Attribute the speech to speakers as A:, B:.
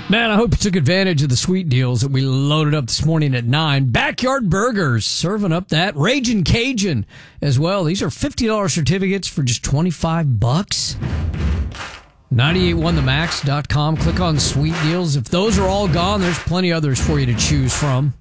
A: Man, I hope you took advantage of the sweet deals that we loaded up this morning at 9. Backyard Burgers, serving up that Ragin' Cajun as well. These are $50 certificates for just $25. 981themax.com. Click on sweet deals. If those are all gone, there's plenty others for you to choose from.